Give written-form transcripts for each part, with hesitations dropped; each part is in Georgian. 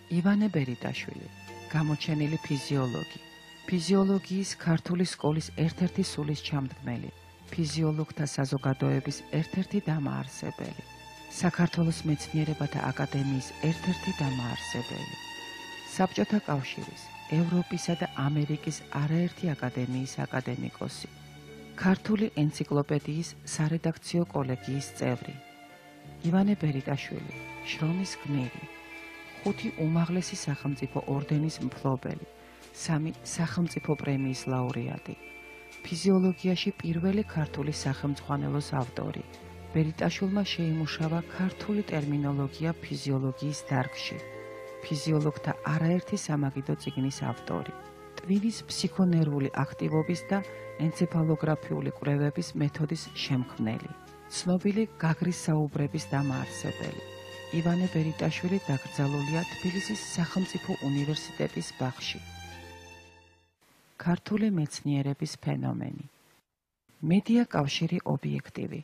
ივანე ბერიტაშვილი, გამოჩენილი ფიზიოლოგი, ფიზიოლოგიის ქართული სკოლის ერთ-ერთი სულისჩამდგმელი, ფიზიოლოგთა საზოგადოების ერთ-ერთი დამაარსებელი, საქართველოს მეცნიერებათა აკადემიის ერთ-ერთი დამაარსებელი, საბჭოთა კავშირის, ევროპისა და ამერიკის არაერთი აკადემიის აკადემიკოსი, ქართული ენციკლოპედიის სარედაქციო კოლეგიის წევრი, ივანე ბერიტაშვილი, შრომის გმირი, 5 უმაღლესი სახელმწიფო ორდენის მფლობელი, 3 სახელმწიფო პრემიის ლაურეატი, ფიზიოლოგიაში პირველი ქართული სახელმძღვანელოს ავტორი. ბერიტაშვილმა შეიმუშავა ქართული ტერმინოლოგია ფიზიოლოგიის დარგში, ფიზიოლოგთა არაერთი სამაგიდო წიგნის ავტორი, ტვინის ფსიქონერვული აქტივობის და ენცეფალოგრაფიული კვლევების მეთოდის შემქმნელი, ცნობილი გაგრის საუბრების დამაარსებელი. ივანე ბერიტაშვილი დაკრძალულია თბილისის სახელმწიფო უნივერსიტეტის ბაღში. ქართული მეცნიერების ფენომენი. მედია კავშირი ობიექტივი.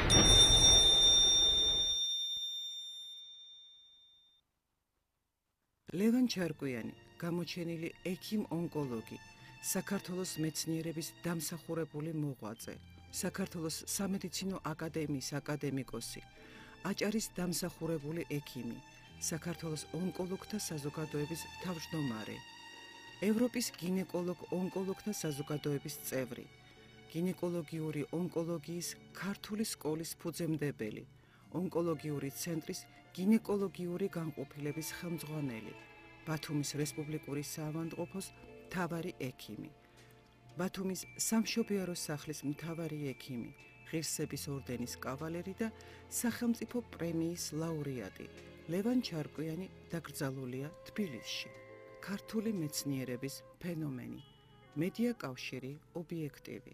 ლევან ჩარკვიანი, გამოჩენილი ექიმ-ონკოლოგი, საქართველოს მეცნიერების დამსახურებული მოღვაწე, საქართველოს სამედიცინო აკადემიის აკადემიკოსი, აჭარის დამსახურებული ექიმი, საქართველოს ონკოლოგთა საზოგადოების თავმჯდომარე, ევროპის გინეკოლოგ-ონკოლოგთა საზოგადოების წევრი, გინეკოლოგიური ონკოლოგიის ქართული სკოლის ფუძემდებელი, ონკოლოგიური ცენტრის გინეკოლოგიური განყოფილების ხელმძღვანელი, ბათუმის რესპუბლიკური საავადმყოფოს მთავარი ექიმი, ბათუმის სამშობიარო სახლის მთავარი ექიმი, ღირსების ორდენის კავალერი და სახელმწიფო პრემიის ლაურეატი. ლევან ჩარკვიანი დაკრძალულია თბილისში. ქართული მეცნიერების ფენომენი. მედია კავშირი ობიექტივი.